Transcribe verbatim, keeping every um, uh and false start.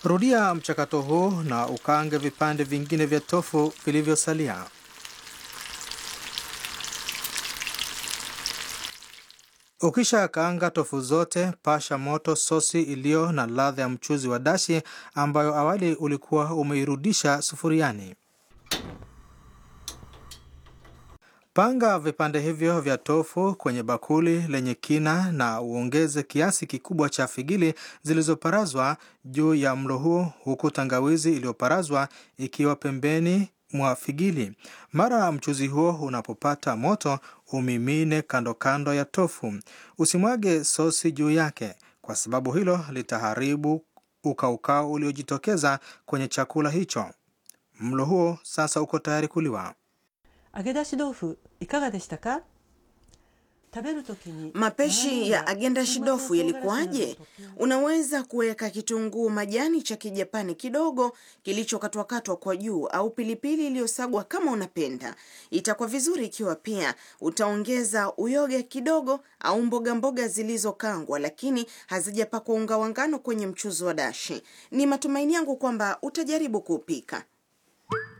Rudia mchakato huu na ukaange vipande vingine vya tofu vilivyosalia. Ukisha kaanga tofu zote, pasha moto sosi iliyo na ladha ya mchuzi wa dashi ambayo awali ulikuwa umeirudisha sufuriani. Panga vipande hivyo vya tofu kwenye bakuli lenye kina na uongeze kiasi kikubwa cha figili zilizoparazwa juu ya mlo huo, huku tangawizi iliyoparazwa ikiwa pembeni mwa figili. Mara mchuzi huo unapopata moto, umimine kando kando ya tofu. Usimwage sosi juu yake, kwa sababu hilo litaharibu ukaukau uliojitokeza kwenye chakula hicho. Mlo huo sasa uko tayari kuliwa. 揚げ出し豆腐いかがでしたか? Mapishi ya agendashi dofu yalikuwaje? Unaweza kuweka kitunguu majani cha Kijapani kidogo kilichokatwakatwa kwa juu au pilipili iliyosagwa kama unapenda. Itakuwa vizuri ikiwa pia utaongeza uyoga kidogo au mboga mboga zilizokangwa lakini hazijapakwa unga wa ngano kwenye mchuzi wa dashi. Ni matumaini yangu kwamba utajaribu kupika.